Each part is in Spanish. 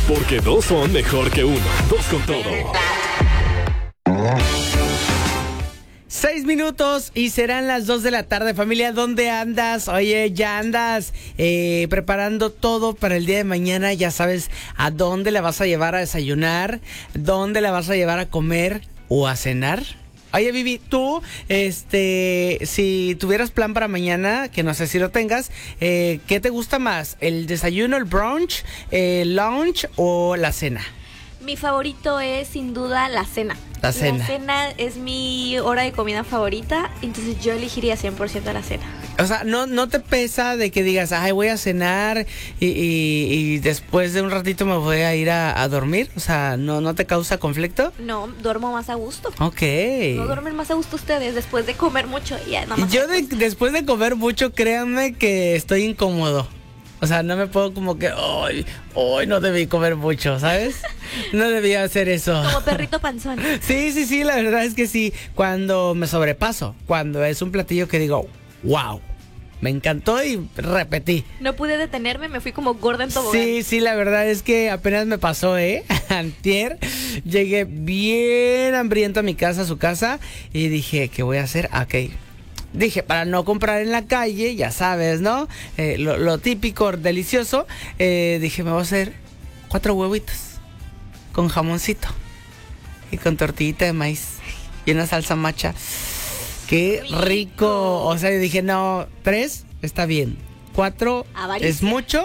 Porque dos son mejor que uno. Dos con todo. 6 minutos y serán las 2 de la tarde, familia. ¿Dónde andas? Oye, ya andas preparando todo para el día de mañana. Ya sabes a dónde la vas a llevar a desayunar, dónde la vas a llevar a comer o a cenar. Oye, Vivi, tú, si tuvieras plan para mañana, que no sé si lo tengas, ¿qué te gusta más? ¿El desayuno, el brunch, el lunch o la cena? Mi favorito es sin duda la cena. La cena. La cena es mi hora de comida favorita, entonces yo elegiría 100% la cena. O sea, ¿no te pesa de que digas, ay, voy a cenar y después de un ratito me voy a ir a dormir? O sea, ¿no te causa conflicto? No, duermo más a gusto. Ok. No duermen más a gusto ustedes después de comer mucho. Ya, nada más Yo después de comer mucho, créanme que estoy incómodo. O sea, no me puedo como que, hoy no debí comer mucho, ¿sabes? No debía hacer eso. Como perrito panzón. Sí, la verdad es que sí. Cuando me sobrepaso, cuando es un platillo que digo, wow, me encantó y repetí. No pude detenerme, me fui como gorda en tobogán. Sí, la verdad es que apenas me pasó, antier, llegué bien hambriento a mi casa, a su casa, y dije, ¿qué voy a hacer? Ok. Dije, para no comprar en la calle, ya sabes, ¿no? Lo típico, delicioso. Dije, me voy a hacer 4 huevitos con jamoncito y con tortillita de maíz y una salsa macha. ¡Qué rico! O sea, dije, no, 3 está bien. 4 es mucho,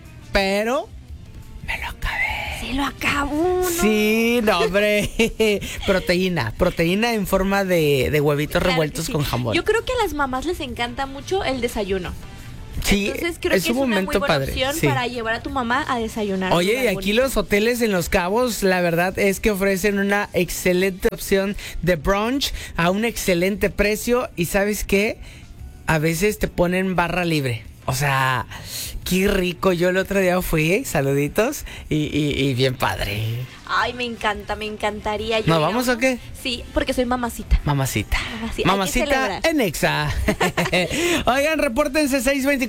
pero me lo acabé. Se lo acabó, ¿no? Sí, no, hombre. Proteína en forma de huevitos revueltos sí. Con jamón. Yo creo que a las mamás les encanta mucho el desayuno. Sí, entonces creo que es un una muy momento buena padre, opción sí. para llevar a tu mamá a desayunar. Oye, y aquí los hoteles en Los Cabos, la verdad es que ofrecen una excelente opción de brunch a un excelente precio. Y ¿sabes qué? A veces te ponen barra libre. O sea, qué rico. Yo el otro día fui, saluditos, y bien padre. Ay, me encantaría. ¿Nos vamos o qué? Sí, porque soy mamacita. Mamacita Hay que celebrar. en Exa. Oigan, repórtense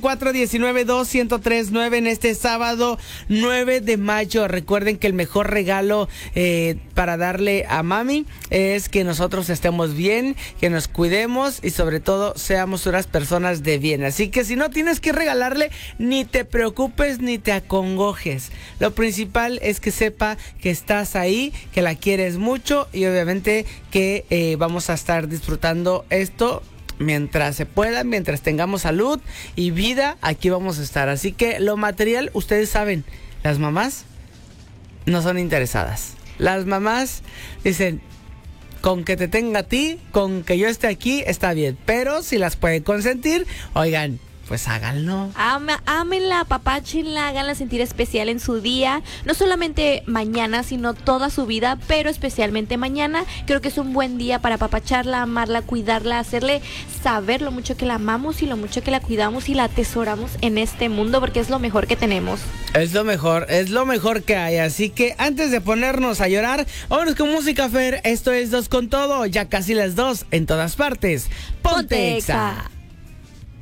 624-19-2-1039 en este sábado 9 de mayo. Recuerden que el mejor regalo para darle a mami es que nosotros estemos bien, que nos cuidemos y sobre todo seamos unas personas de bien. Así que si no tienes que regalarle, ni te preocupes ni te acongojes. Lo principal es que sepa que estás ahí, que la quieres mucho y obviamente que vamos a estar disfrutando esto mientras se pueda, mientras tengamos salud y vida, aquí vamos a estar. Así que lo material, ustedes saben, las mamás no son interesadas. Las mamás dicen, con que te tenga a ti, con que yo esté aquí, está bien. Pero si las puede consentir, oigan, pues háganlo. Ámenla, apapáchenla, háganla sentir especial en su día. No solamente mañana, sino toda su vida, pero especialmente mañana. Creo que es un buen día para apapacharla, amarla, cuidarla, hacerle saber lo mucho que la amamos y lo mucho que la cuidamos y la atesoramos en este mundo, porque es lo mejor que tenemos. Es lo mejor que hay. Así que antes de ponernos a llorar, vámonos con música, Fer. Esto es Dos con Todo, ya casi las 2 en todas partes. Ponte Exa.